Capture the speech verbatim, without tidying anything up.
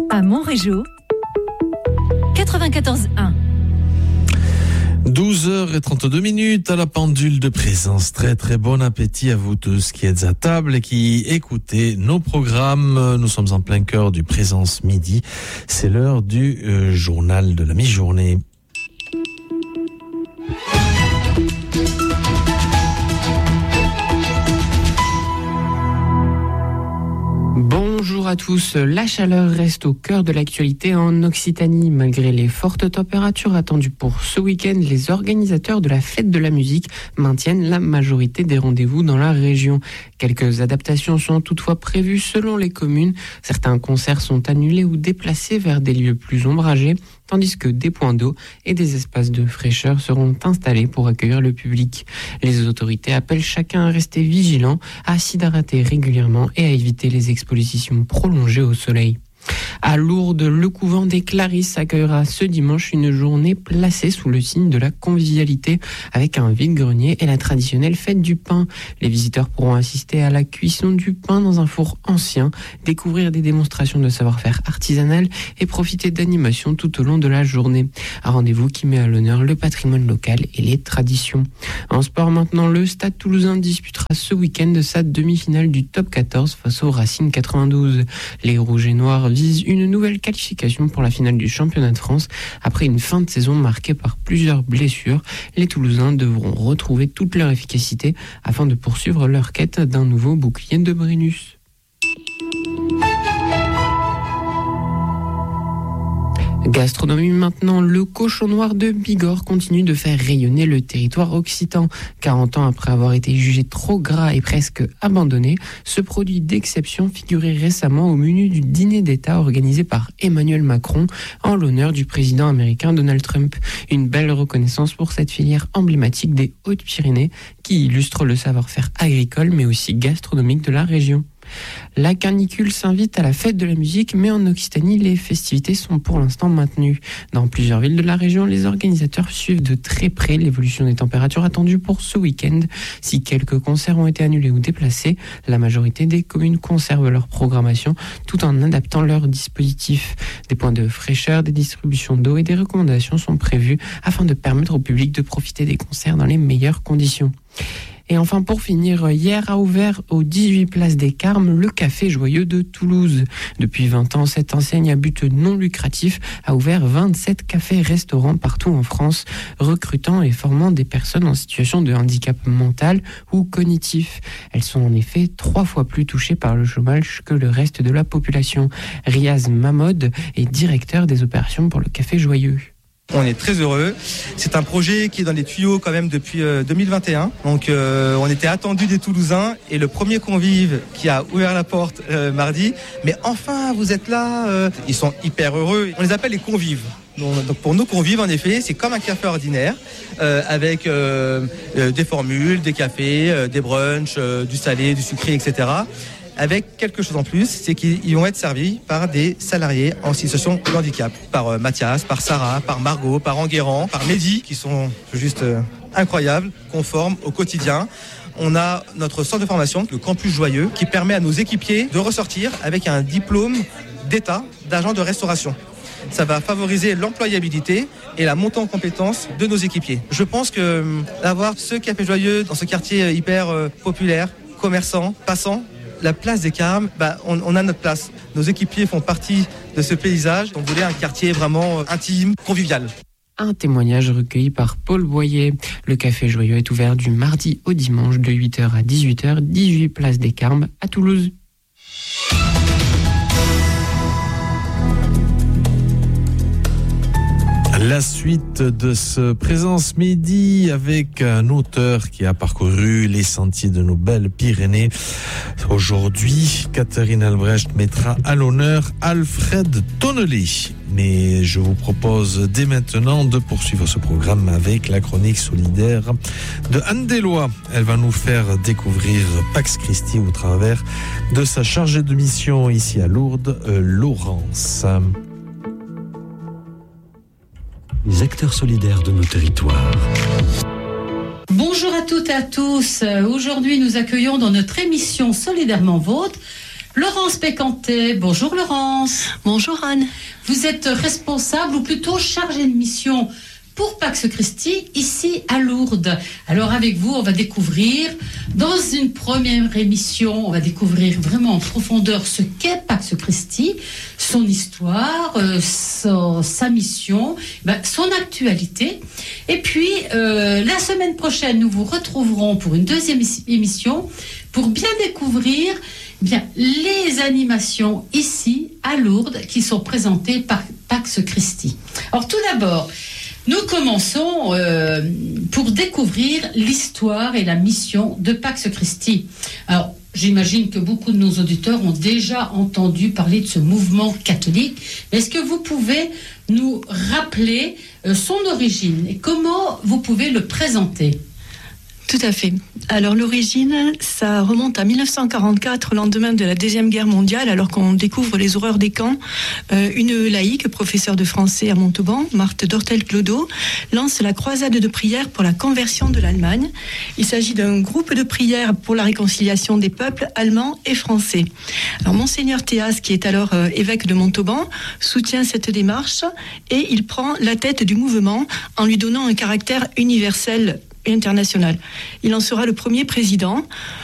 à Montrégeau, quatre-vingt-quatorze un. douze heures trente-deux minutes à la pendule de présence. Très très bon appétit à vous tous qui êtes à table et qui écoutez nos programmes. Nous sommes en plein cœur du Présence Midi. C'est l'heure du euh, journal de la mi-journée. Bonjour à tous, la chaleur reste au cœur de l'actualité en Occitanie. Malgré les fortes températures attendues pour ce week-end, les organisateurs de la fête de la musique maintiennent la majorité des rendez-vous dans la région. Quelques adaptations sont toutefois prévues selon les communes. Certains concerts sont annulés ou déplacés vers des lieux plus ombragés, tandis que des points d'eau et des espaces de fraîcheur seront installés pour accueillir le public. Les autorités appellent chacun à rester vigilant, à s'hydrater régulièrement et à éviter les expositions prolongées au soleil. À Lourdes, le couvent des Clarisses accueillera ce dimanche une journée placée sous le signe de la convivialité avec un vide-grenier et la traditionnelle fête du pain. Les visiteurs pourront assister à la cuisson du pain dans un four ancien, découvrir des démonstrations de savoir-faire artisanal et profiter d'animations tout au long de la journée. Un rendez-vous qui met à l'honneur le patrimoine local et les traditions. En sport maintenant, le Stade Toulousain disputera ce week-end sa demi-finale du top quatorze face au Racing quatre-vingt-douze. Les Rouges et Noirs visent une nouvelle qualification pour la finale du championnat de France. Après une fin de saison marquée par plusieurs blessures, les Toulousains devront retrouver toute leur efficacité afin de poursuivre leur quête d'un nouveau bouclier de Brennus. Gastronomie maintenant, le cochon noir de Bigorre continue de faire rayonner le territoire occitan. quarante ans après avoir été jugé trop gras et presque abandonné, ce produit d'exception figurait récemment au menu du dîner d'État organisé par Emmanuel Macron en l'honneur du président américain Donald Trump. Une belle reconnaissance pour cette filière emblématique des Hautes-Pyrénées qui illustre le savoir-faire agricole mais aussi gastronomique de la région. La canicule s'invite à la fête de la musique, mais en Occitanie, les festivités sont pour l'instant maintenues. Dans plusieurs villes de la région, les organisateurs suivent de très près l'évolution des températures attendues pour ce week-end. Si quelques concerts ont été annulés ou déplacés, la majorité des communes conservent leur programmation tout en adaptant leur dispositif. Des points de fraîcheur, des distributions d'eau et des recommandations sont prévues afin de permettre au public de profiter des concerts dans les meilleures conditions. Et enfin, pour finir, hier a ouvert aux dix-huit places des Carmes le Café Joyeux de Toulouse. Depuis vingt ans, cette enseigne à but non lucratif a ouvert vingt-sept cafés-restaurants partout en France, recrutant et formant des personnes en situation de handicap mental ou cognitif. Elles sont en effet trois fois plus touchées par le chômage que le reste de la population. Riaz Mahmoud est directeur des opérations pour le Café Joyeux. On est très heureux. C'est un projet qui est dans les tuyaux quand même depuis euh, deux mille vingt et un. Donc euh, on était attendus des Toulousains et le premier convive qui a ouvert la porte euh, mardi. Mais enfin, vous êtes là. Euh, ils sont hyper heureux. On les appelle les convives. Donc, donc pour nos convives, en effet, c'est comme un café ordinaire euh, avec euh, euh, des formules, des cafés, euh, des brunchs, euh, du salé, du sucré, et cetera. Avec quelque chose en plus, c'est qu'ils vont être servis par des salariés en situation de handicap. Par euh, Mathias, par Sarah, par Margot, par Enguerrand, par Mehdi, qui sont juste euh, incroyables, qu'on forme au quotidien. On a notre centre de formation, le Campus Joyeux, qui permet à nos équipiers de ressortir avec un diplôme d'État d'agent de restauration. Ça va favoriser l'employabilité et la montée en compétences de nos équipiers. Je pense que euh, d'avoir ce Café Joyeux dans ce quartier hyper euh, populaire, commerçant, passant, la place des Carmes, bah, on, on a notre place. Nos équipiers font partie de ce paysage. On voulait un quartier vraiment intime, convivial. Un témoignage recueilli par Paul Boyer. Le Café Joyeux est ouvert du mardi au dimanche de huit heures à dix-huit heures, dix-huit place des Carmes à Toulouse. La suite de ce Présence Midi avec un auteur qui a parcouru les sentiers de nos belles Pyrénées. Aujourd'hui, Catherine Albrecht mettra à l'honneur Alfred Tonnelet. Mais je vous propose dès maintenant de poursuivre ce programme avec la chronique solidaire de Anne Deslois. Elle va nous faire découvrir Pax Christi au travers de sa chargée de mission ici à Lourdes, euh, Laurence. Les acteurs solidaires de nos territoires. Bonjour à toutes et à tous. Aujourd'hui, nous accueillons dans notre émission Solidairement Vôtre Laurence Pécantet. Bonjour Laurence. Bonjour Anne. Vous êtes responsable ou plutôt chargée de mission pour Pax Christi ici à Lourdes. Alors avec vous, on va découvrir dans une première émission, on va découvrir vraiment en profondeur ce qu'est Pax Christi, son histoire, euh, son, sa mission, ben, son actualité. Et puis euh, la semaine prochaine, nous vous retrouverons pour une deuxième émission pour bien découvrir bien les animations ici à Lourdes qui sont présentées par Pax Christi. Alors tout d'abord, nous commençons euh, pour découvrir l'histoire et la mission de Pax Christi. Alors, j'imagine que beaucoup de nos auditeurs ont déjà entendu parler de ce mouvement catholique. Mais est-ce que vous pouvez nous rappeler euh, son origine et comment vous pouvez le présenter ? Tout à fait. Alors l'origine, ça remonte à mille neuf cent quarante-quatre, lendemain de la Deuxième Guerre mondiale, alors qu'on découvre les horreurs des camps. Euh, une laïque, professeure de français à Montauban, Marthe Dortel-Clodo, lance la croisade de prière pour la conversion de l'Allemagne. Il s'agit d'un groupe de prière pour la réconciliation des peuples allemands et français. Alors Monseigneur Théas, qui est alors euh, évêque de Montauban, soutient cette démarche et il prend la tête du mouvement en lui donnant un caractère universel international. Il en sera le premier président.